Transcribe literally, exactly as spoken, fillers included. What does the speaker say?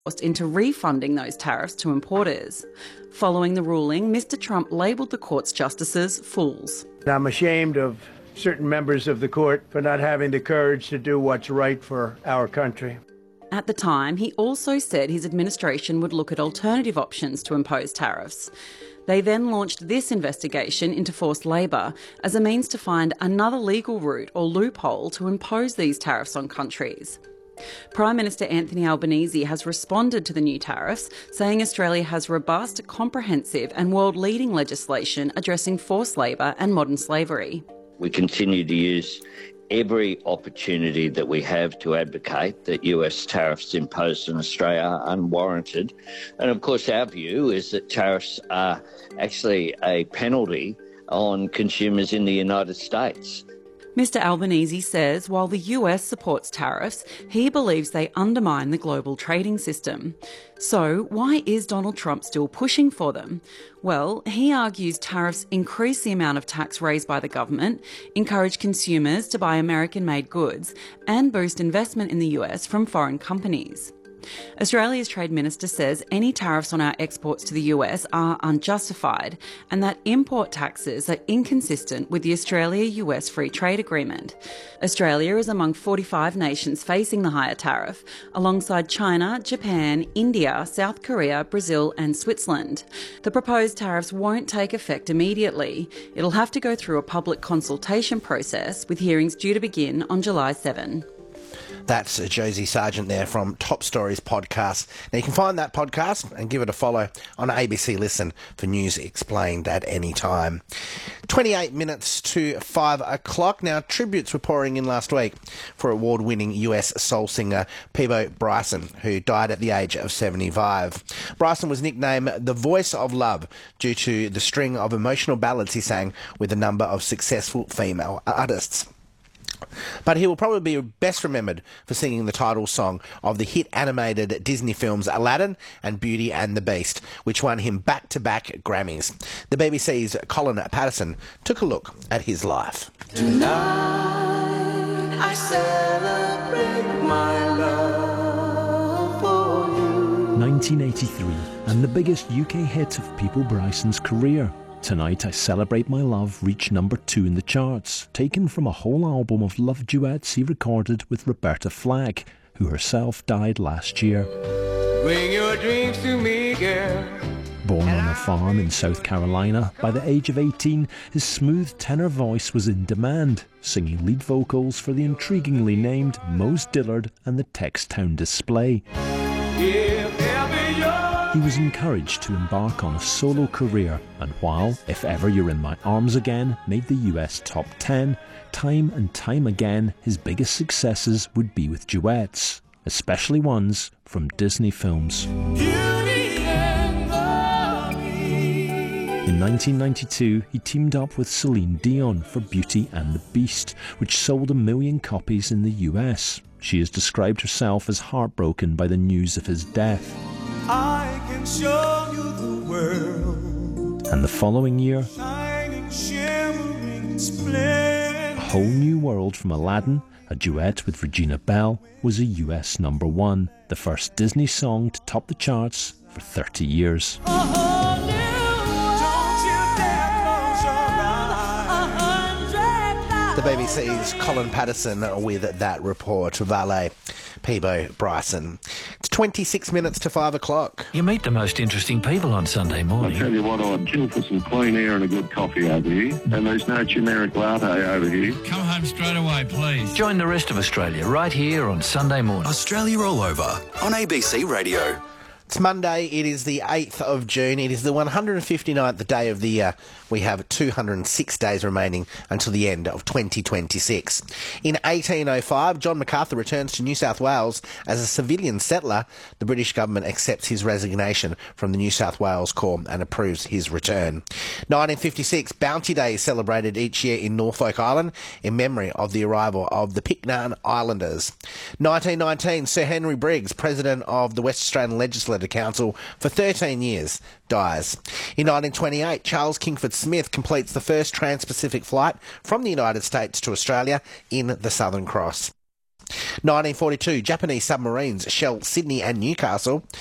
into refunding those tariffs to importers. Following the ruling, Mister Trump labelled the court's justices fools. I'm ashamed of certain members of the court for not having the courage to do what's right for our country. At the time, he also said his administration would look at alternative options to impose tariffs. They then launched this investigation into forced labour as a means to find another legal route or loophole to impose these tariffs on countries. Prime Minister Anthony Albanese has responded to the new tariffs, saying Australia has robust, comprehensive and world-leading legislation addressing forced labour and modern slavery. We continue to use every opportunity that we have to advocate that U S tariffs imposed on Australia are unwarranted. And of course our view is that tariffs are actually a penalty on consumers in the United States. Mister Albanese says while the U S supports tariffs, he believes they undermine the global trading system. So why is Donald Trump still pushing for them? Well, he argues tariffs increase the amount of tax raised by the government, encourage consumers to buy American-made goods, and boost investment in the U S from foreign companies. Australia's Trade Minister says any tariffs on our exports to the U S are unjustified and that import taxes are inconsistent with the Australia-U S Free Trade Agreement. Australia is among forty-five nations facing the higher tariff, alongside China, Japan, India, South Korea, Brazil and Switzerland. The proposed tariffs won't take effect immediately. It'll have to go through a public consultation process, with hearings due to begin on July seventh. That's Josie Sargent there from Top Stories podcast. Now you can find that podcast and give it a follow on A B C Listen for news explained at any time. twenty-eight minutes to five o'clock. Now, tributes were pouring in last week for award-winning U S soul singer Peabo Bryson, who died at the age of seventy-five. Bryson was nicknamed the Voice of Love due to the string of emotional ballads he sang with a number of successful female artists. But he will probably be best remembered for singing the title song of the hit animated Disney films Aladdin and Beauty and the Beast, which won him back-to-back Grammys. The B B C's Colin Patterson took a look at his life. Tonight I celebrate my love for you. nineteen eighty-three, and the biggest U K hit of Peabo Bryson's career. Tonight I Celebrate My Love reached number two in the charts, taken from a whole album of love duets he recorded with Roberta Flack, who herself died last year. Bring your dreams to me, girl. Born on a farm in South Carolina, by the age of eighteen, his smooth tenor voice was in demand, singing lead vocals for the intriguingly named Mose Dillard and the Textown Display. He was encouraged to embark on a solo career, and while If Ever You're in My Arms Again made the U S top ten, time and time again his biggest successes would be with duets, especially ones from Disney films. In nineteen ninety-two, he teamed up with Celine Dion for Beauty and the Beast, which sold a million copies in the U S. She has described herself as heartbroken by the news of his death. I can show you the world. And the following year, Shining, shimmering, splendid. A Whole New World from Aladdin, a duet with Regina Bell, was a U S number one, the first Disney song to top the charts for thirty years. The B B C's Colin Patterson with that report. Valet Peabo Bryson. It's twenty-six minutes to five o'clock. You meet the most interesting people on Sunday morning. I tell you what, I'd kill for some clean air and a good coffee over here. And there's no generic latte over here. Come home straight away, please. Join the rest of Australia right here on Sunday morning. Australia All Over on A B C Radio. It's Monday, it is the eighth of June, it is the one hundred fifty-ninth day of the year. We have two hundred six days remaining until the end of twenty twenty-six. In eighteen oh five, John MacArthur returns to New South Wales as a civilian settler. The British government accepts his resignation from the New South Wales Corps and approves his return. nineteen fifty-six, Bounty Day is celebrated each year in Norfolk Island in memory of the arrival of the Pitcairn Islanders. nineteen nineteen, Sir Henry Briggs, President of the West Australian Legislative Council for thirteen years, dies. In nineteen twenty-eight, Charles Kingford Smith completes the first trans-Pacific flight from the United States to Australia in the Southern Cross. nineteen forty-two, Japanese submarines shell Sydney and Newcastle.